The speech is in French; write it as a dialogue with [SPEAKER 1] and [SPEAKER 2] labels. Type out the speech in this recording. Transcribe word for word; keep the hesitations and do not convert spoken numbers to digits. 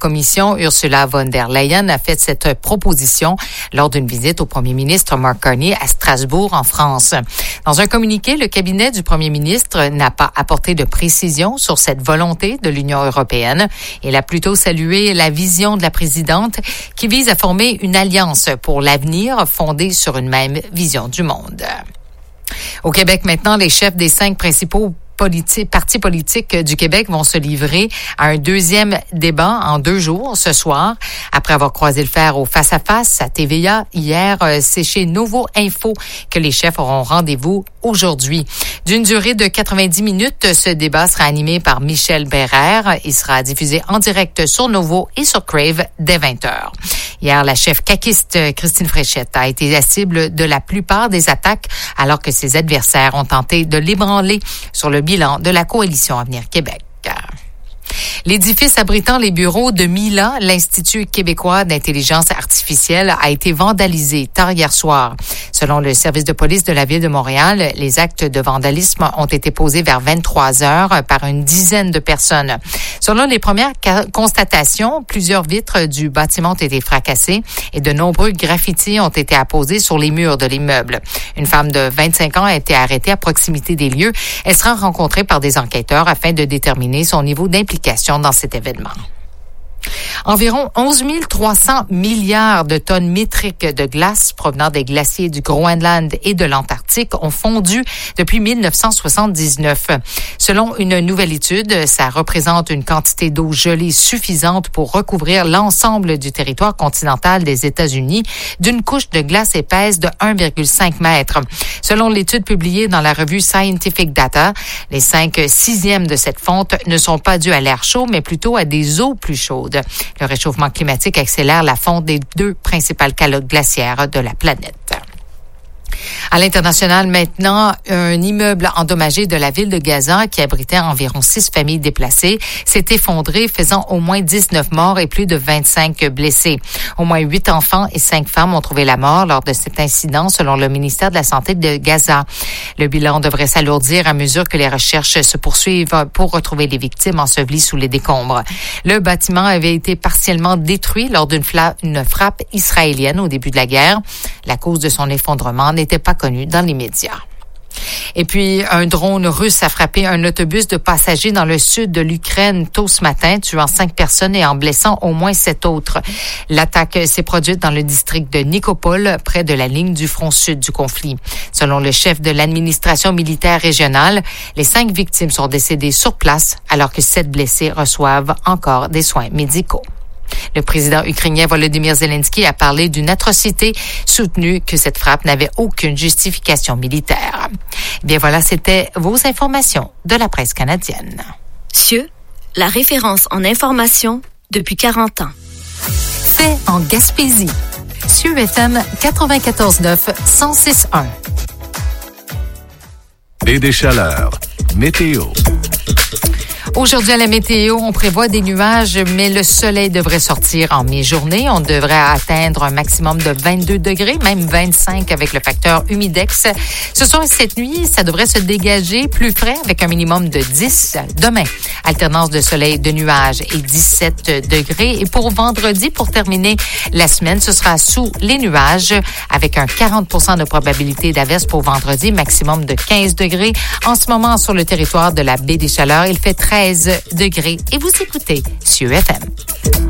[SPEAKER 1] Commission, Ursula von der Leyen, a fait cette proposition lors d'une visite au premier ministre Mark Carney à Strasbourg, en France. Dans un communiqué, le cabinet du premier ministre n'a pas apporté de précision sur cette volonté de l'Union européenne. Il a plutôt salué la vision de la présidente qui vise à former une alliance pour l'avenir fondée sur une même vision du monde. Au Québec, maintenant, les chefs des cinq principaux Politi- partis politiques du Québec vont se livrer à un deuxième débat en deux jours ce soir. Après avoir croisé le fer au face-à-face à T V A hier, euh, c'est chez Nouveau Info que les chefs auront rendez-vous aujourd'hui. D'une durée de quatre-vingt-dix minutes, ce débat sera animé par Michel Bérère. Il sera diffusé en direct sur Nouveau et sur Crave dès vingt heures. Hier, la chef caquiste Christine Fréchette a été la cible de la plupart des attaques alors que ses adversaires ont tenté de l'ébranler sur le bilan de la coalition Avenir Québec. L'édifice abritant les bureaux de Mila, l'Institut québécois d'intelligence artificielle, a été vandalisé tard hier soir. Selon le service de police de la Ville de Montréal, les actes de vandalisme ont été posés vers vingt-trois heures par une dizaine de personnes. Selon les premières ca- constatations, plusieurs vitres du bâtiment ont été fracassées et de nombreux graffitis ont été apposés sur les murs de l'immeuble. Une femme de vingt-cinq ans a été arrêtée à proximité des lieux. Elle sera rencontrée par des enquêteurs afin de déterminer son niveau d'implication dans cet événement. Environ onze mille trois cents milliards de tonnes métriques de glace provenant des glaciers du Groenland et de l'Antarctique ont fondu depuis mille neuf cent soixante-dix-neuf. Selon une nouvelle étude, ça représente une quantité d'eau gelée suffisante pour recouvrir l'ensemble du territoire continental des États-Unis d'une couche de glace épaisse de un virgule cinq mètres. Selon l'étude publiée dans la revue Scientific Data, les cinq sixièmes de cette fonte ne sont pas dus à l'air chaud, mais plutôt à des eaux plus chaudes. Le réchauffement climatique accélère la fonte des deux principales calottes glaciaires de la planète. À l'international, maintenant, un immeuble endommagé de la ville de Gaza qui abritait environ six familles déplacées s'est effondré, faisant au moins dix-neuf morts et plus de vingt-cinq blessés. Au moins huit enfants et cinq femmes ont trouvé la mort lors de cet incident, selon le ministère de la Santé de Gaza. Le bilan devrait s'alourdir à mesure que les recherches se poursuivent pour retrouver les victimes ensevelies sous les décombres. Le bâtiment avait été partiellement détruit lors d'une fla- une frappe israélienne au début de la guerre. La cause de son effondrement n'était pas connue dans les médias. Et puis, un drone russe a frappé un autobus de passagers dans le sud de l'Ukraine tôt ce matin, tuant cinq personnes et en blessant au moins sept autres. L'attaque s'est produite dans le district de Nikopol, près de la ligne du front sud du conflit. Selon le chef de l'administration militaire régionale, les cinq victimes sont décédées sur place, alors que sept blessés reçoivent encore des soins médicaux. Le président ukrainien Volodymyr Zelensky a parlé d'une atrocité, soutenu que cette frappe n'avait aucune justification militaire. Bien voilà, c'était vos informations de la presse canadienne.
[SPEAKER 2] Cieux, la référence en information depuis quarante ans.
[SPEAKER 1] Fait en Gaspésie. Cieux F M quatre-vingt-quatorze neuf, cent six point un.
[SPEAKER 3] Et des chaleurs. Météo.
[SPEAKER 1] Aujourd'hui, à la météo, on prévoit des nuages, mais le soleil devrait sortir en mi-journée. On devrait atteindre un maximum de vingt-deux degrés, même vingt-cinq avec le facteur humidex. Ce soir et cette nuit, ça devrait se dégager plus frais avec un minimum de dix. Demain, alternance de soleil, de nuages et dix-sept degrés. Et pour vendredi, pour terminer la semaine, ce sera sous les nuages avec un quarante pour cent de probabilité d'averse pour vendredi, maximum de quinze degrés. En ce moment, sur le territoire de la baie des Chaleurs, il fait treize degrés et vous écoutez Cieux F M.